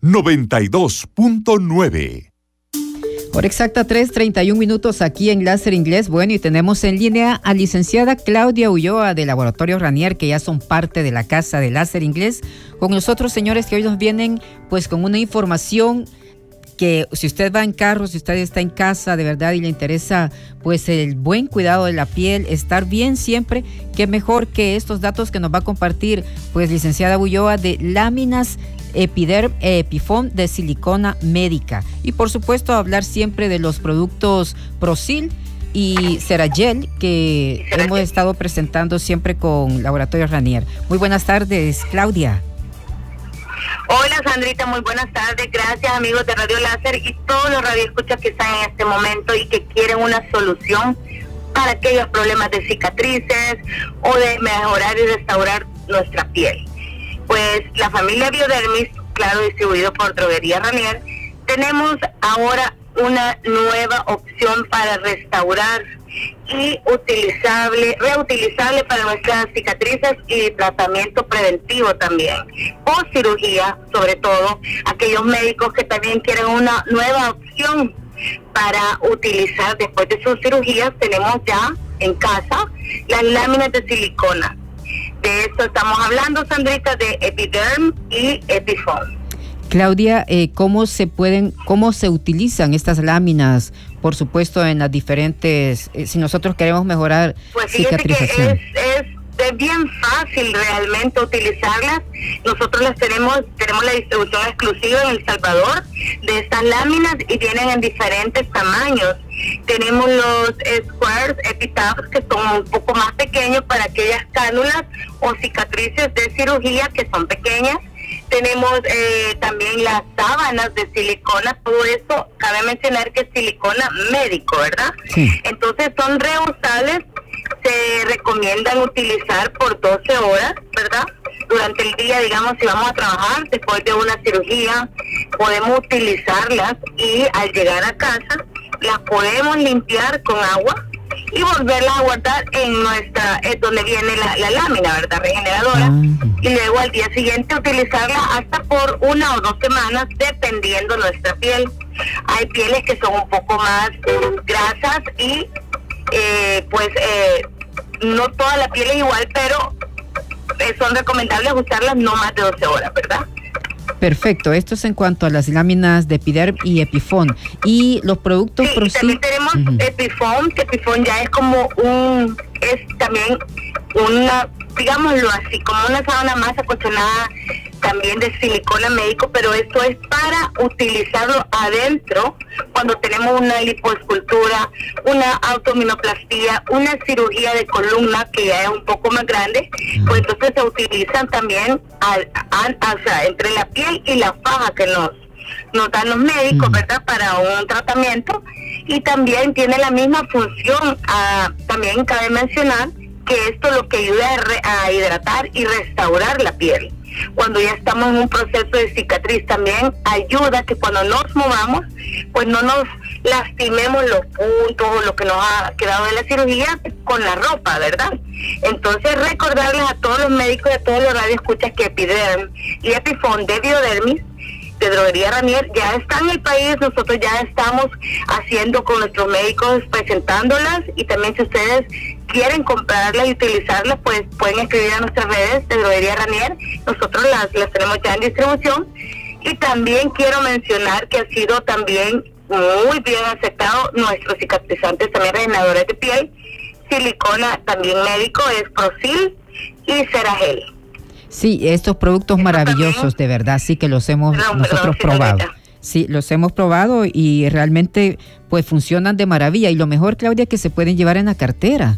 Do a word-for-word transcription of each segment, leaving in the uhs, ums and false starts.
noventa y dos punto nueve. Por exacta tres treinta y un minutos aquí en Láser Inglés. Bueno, y tenemos en línea a licenciada Claudia Ulloa de Laboratorio Ranier, que ya son parte de la casa de Láser Inglés. Con nosotros, señores, que hoy nos vienen pues con una información que si usted va en carro, si usted está en casa de verdad y le interesa pues el buen cuidado de la piel, estar bien siempre, qué mejor que estos datos que nos va a compartir pues licenciada Ulloa de láminas Epiderm Epifoam de silicona médica. Y por supuesto hablar siempre de los productos Procil y Ceragel que hemos estado presentando siempre con Laboratorio Ranier. Muy buenas tardes, Claudia. Hola Sandrita, muy buenas tardes, gracias amigos de Radio Láser y todos los radioescuchas que están en este momento y que quieren una solución para aquellos problemas de cicatrices o de mejorar y restaurar nuestra piel. Pues la familia Biodermis, claro, distribuido por Droguería Ranier, tenemos ahora una nueva opción para restaurar y utilizable, reutilizable para nuestras cicatrices y tratamiento preventivo también, post cirugía, sobre todo aquellos médicos que también quieren una nueva opción para utilizar después de sus cirugías. Tenemos ya en casa las láminas de silicona. De esto estamos hablando, Sandrita, de Epiderm y Epifoam. Claudia, eh, ¿cómo se pueden, cómo se utilizan estas láminas? Por supuesto, en las diferentes, eh, si nosotros queremos mejorar pues cicatrización. Que es, es, es bien fácil realmente utilizarlas. Nosotros las tenemos, tenemos la distribución exclusiva en El Salvador de estas láminas y vienen en diferentes tamaños. Tenemos los Squares Epitabs, que son un poco más pequeños para aquellas cánulas o cicatrices de cirugía que son pequeñas. Tenemos eh, también las sábanas de silicona, todo esto cabe mencionar que es silicona médico, ¿verdad? Sí. Entonces son reusables, se recomiendan utilizar por doce horas, ¿verdad? Durante el día, digamos, si vamos a trabajar después de una cirugía, podemos utilizarlas y al llegar a casa las podemos limpiar con agua y volverlas a guardar en nuestra, es donde viene la, la lámina, ¿verdad? Regeneradora. Uh-huh. Y luego al día siguiente utilizarla hasta por una o dos semanas, dependiendo nuestra piel. Hay pieles que son un poco más grasas y eh, pues eh, no toda la piel es igual, pero eh, son recomendables usarlas no más de doce horas, ¿verdad? Perfecto, esto es en cuanto a las láminas de Epiderm y Epifoam. Y los productos sí, Procil. También tenemos uh-huh. Epifoam, que Epifoam ya es como un, es también una, digámoslo así, como una sábana más acolchonada, también de silicona médico, pero esto es para utilizarlo adentro cuando tenemos una lipoescultura, una autominoplastia, una cirugía de columna que ya es un poco más grande, pues entonces se utilizan también al, al, o sea, entre la piel y la faja que nos, nos dan los médicos, ¿verdad? Para un tratamiento, y también tiene la misma función. Ah, también cabe mencionar que esto lo que ayuda a, re, a hidratar y restaurar la piel. Cuando ya estamos en un proceso de cicatriz, también ayuda que cuando nos movamos, pues no nos lastimemos los puntos o lo que nos ha quedado de la cirugía con la ropa, ¿verdad? Entonces recordarles a todos los médicos y a todos los radioescuchas que Epiderm y Epifoam de Biodermis de Droguería Ranier ya está en el país. Nosotros ya estamos haciendo con nuestros médicos, presentándolas, y también si ustedes quieren comprarlas y utilizarlas, pues pueden escribir a nuestras redes de Droguería Ranier. Nosotros las, las tenemos ya en distribución. Y también quiero mencionar que ha sido también muy bien aceptado nuestros cicatrizantes también regeneradores de piel, silicona también médico, es Procil y Ceragel. Sí, estos productos Esto maravillosos, también, de verdad, sí que los hemos perdón, nosotros perdón, probado. Señorita. Sí, los hemos probado y realmente pues funcionan de maravilla. Y lo mejor, Claudia, que se pueden llevar en la cartera.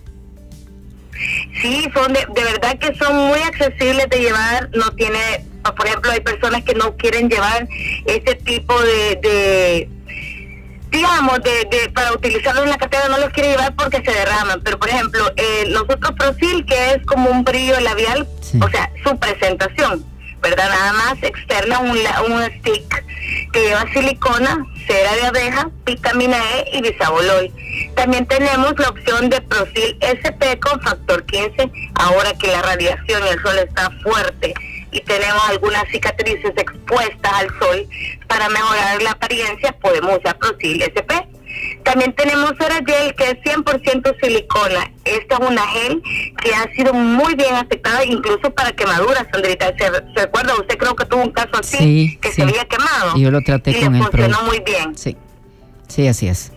Sí, son de, de verdad que son muy accesibles de llevar. No tiene, por ejemplo, hay personas que no quieren llevar este tipo de, de digamos, de, de para utilizarlos en la cartera, no los quiere llevar porque se derraman. Pero, por ejemplo, eh, los otros Procil, que es como un brillo labial, sí. O sea, su presentación, ¿verdad? Nada más externa, un, un stick que lleva silicona, cera de abeja, vitamina E y bisabolol. También tenemos la opción de Procil S P con factor quince, ahora que la radiación y el sol está fuerte y tenemos algunas cicatrices expuestas al sol, para mejorar la apariencia podemos usar Procil S P. También tenemos Ceragel, que es cien por ciento silicona. Esta es una gel que ha sido muy bien aceptada, incluso para quemaduras, Sandrita. ¿Se, se recuerda? Usted creo que tuvo un caso así, sí, que sí. se había quemado. Y yo lo traté y con le el funcionó producto. muy bien. Sí, sí, así es.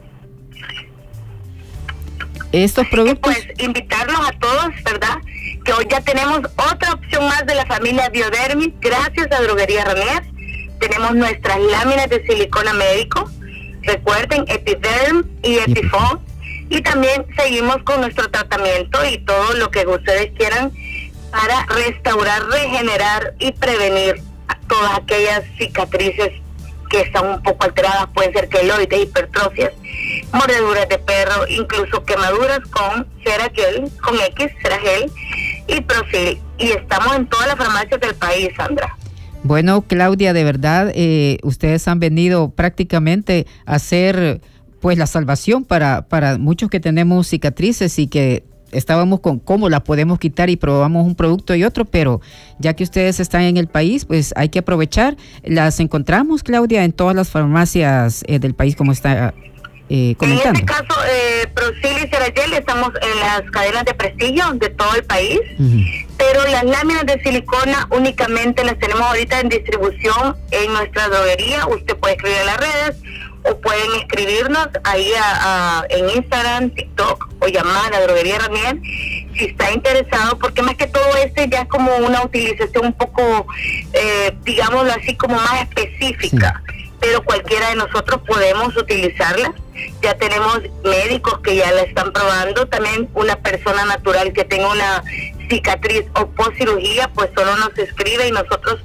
Estos productos... Pues invitarlos a todos, ¿verdad? Que hoy ya tenemos otra opción más de la familia Biodermis, gracias a Droguería Ranier. Tenemos nuestras láminas de silicona médico, recuerden, Epiderm y Epifoam, y también seguimos con nuestro tratamiento y todo lo que ustedes quieran para restaurar, regenerar y prevenir todas aquellas cicatrices que están un poco alteradas, pueden ser queloides, hipertrofias, mordeduras de perro, incluso quemaduras con Ceragel, con X, Ceragel y Procil. Y estamos en todas las farmacias del país, Sandra. Bueno, Claudia, de verdad, eh, ustedes han venido prácticamente a hacer pues la salvación para, para muchos que tenemos cicatrices y que estábamos con cómo la podemos quitar y probamos un producto y otro, pero ya que ustedes están en el país, pues hay que aprovechar. Las encontramos, Claudia, en todas las farmacias eh, del país, como está eh, comentando. En este caso, eh, Procil y Ceragel estamos en las cadenas de prestigio de todo el país, uh-huh. pero las láminas de silicona únicamente las tenemos ahorita en distribución en nuestra droguería. Usted puede escribir en las redes o pueden escribirnos ahí a, a, en Instagram, TikTok o llamar a Droguería Ranier si está interesado, porque más que todo este ya es como una utilización un poco, eh, digámoslo así, como más específica, sí. Pero cualquiera de nosotros podemos utilizarla. Ya tenemos médicos que ya la están probando, también una persona natural que tenga una cicatriz o post cirugía, pues solo nos escribe y nosotros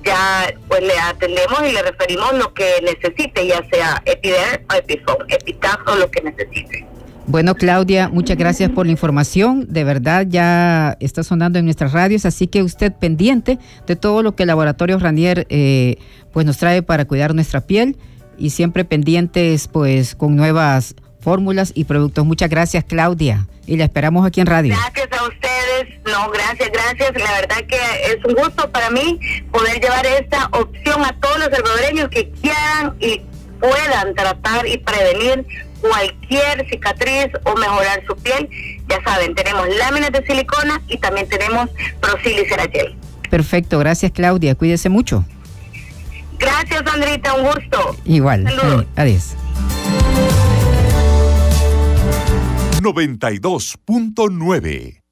ya pues le atendemos y le referimos lo que necesite, ya sea Epiderm o Epifoam, Epitaf o lo que necesite. Bueno, Claudia, muchas gracias por la información. De verdad ya está sonando en nuestras radios, así que usted pendiente de todo lo que el Laboratorio Ranier eh, pues nos trae para cuidar nuestra piel y siempre pendientes pues con nuevas fórmulas y productos. Muchas gracias, Claudia, y la esperamos aquí en radio. Gracias a ustedes, no, gracias, gracias, la verdad que es un gusto para mí poder llevar esta opción a todos los salvadoreños que quieran y puedan tratar y prevenir cualquier cicatriz o mejorar su piel. Ya saben, tenemos láminas de silicona y también tenemos Procil y Ceragel. Perfecto, gracias, Claudia, cuídese mucho. Gracias, Andrita, un gusto. Igual. Saludos. Adiós. noventa y dos punto nueve